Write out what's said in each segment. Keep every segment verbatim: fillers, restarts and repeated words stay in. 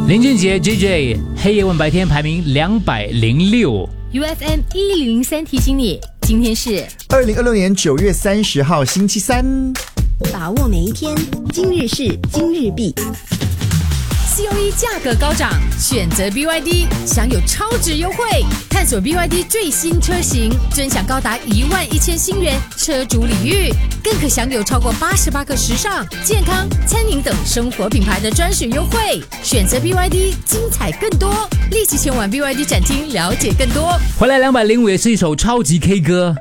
林俊杰 J J 黑夜问白天排名两百零六。 U F M 一零零三提醒你，今天是二零二六年九月三十号星期三， 把握每一天，今日事今日毕。 C O E 价格高涨，选择 B Y D 享有超值优惠，探索 B Y D 最新车型，尊享高达一万一千新元车主礼遇，更可享有超过八十八个时尚、健康、餐饮等生活品牌的专属优惠。选择 B Y D， 精彩更多，立即前往 B Y D 展厅了解更多。 回来两百零五也是一首超级 K 歌。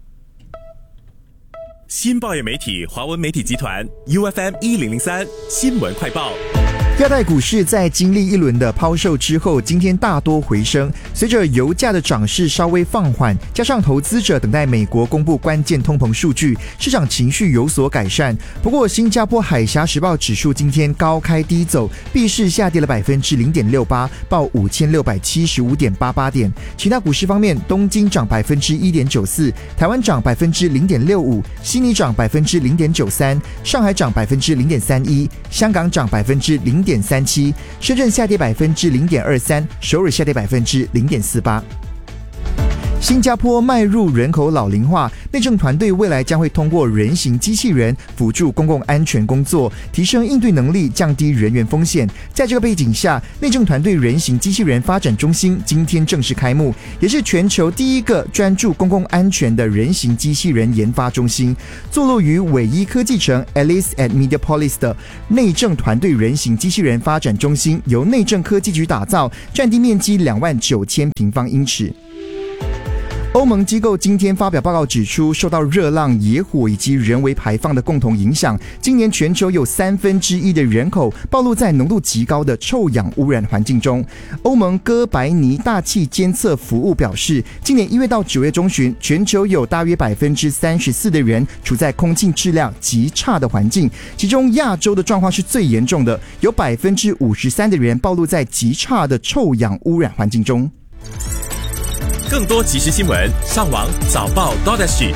新报业媒体华文媒体集团 U F M 一零零三新闻快报。 亚太股市在经历一轮的抛售之后，今天大多回升。随着油价的涨势稍微放缓，加上投资者等待美国公布关键通膨数据，市场情绪有所改善。不过，新加坡海峡时报指数今天高开低走，闭市下跌了百分之零点六八，报五千六百七十五点八八点。其他股市方面，东京涨百分之一点九四，台湾涨百分之零点六五，悉尼涨百分之零点九三，上海涨百分之零点三一，香港涨百分之零点三七，深圳下跌百分之零点二三，首尔下跌百分之零点四八。新加坡迈入人口老龄化，内政团队未来将会通过人形机器人辅助公共安全工作，提升应对能力，降低人员风险。在这个背景下，内政团队人形机器人发展中心今天正式开幕，也是全球第一个专注公共安全的人形机器人研发中心。坐落于伟一科技城 Alice at Mediapolis 的内政团队人形机器人发展中心，由内政科技局打造，占地面积两万九千平方英尺。欧盟机构今天发表报告指出，受到热浪、野火以及人为排放的共同影响，今年全球有三分之一的人口暴露在浓度极高的臭氧污染环境中。欧盟哥白尼大气监测服务表示，今年一月到九月中旬，全球有大约百分之三十四的人处在空气质量极差的环境，其中亚洲的状况是最严重的，有百分之五十三的人暴露在极差的臭氧污染环境中。 更多即时新闻，上网早报 .dot.sg。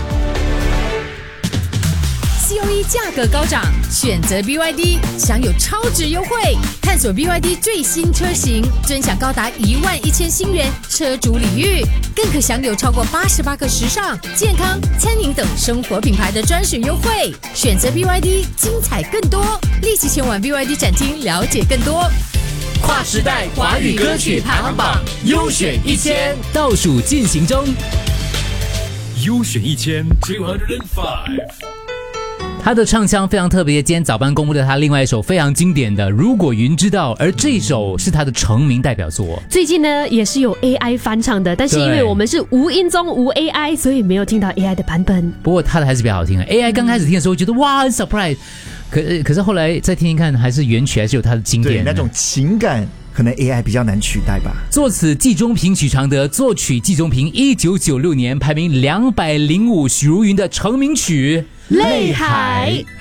C O E 价格高涨，选择 B Y D 享有超值优惠，探索 B Y D 最新车型，尊享高达一万一千新元车主礼遇，更可享有超过八十八个时尚、健康、餐饮等生活品牌的专属优惠。选择 B Y D， 精彩更多，立即前往 B Y D 展厅了解更多。 跨时代华语歌曲排行榜优选一千倒数进行中， 优选一千 two hundred five。 他的唱腔非常特别，今天早班公布了他另外一首非常经典的《如果云知道》，而这首是他的成名代表作。 最近呢也是有 A I 翻唱的，但是因为我们是无音中无 A I， 所以没有听到 A I 的版本。 不过他的还是比较好听的。A I 刚开始听的时候觉得哇很 surprise， 可可是后来再听听看，还是原曲还是有他的经典的。 对，那种情感可能 A I 比较难取代吧。 作词季中平许常德，作曲季中平，一九九六年排名两百零五，许茹芸的成名曲《泪海》。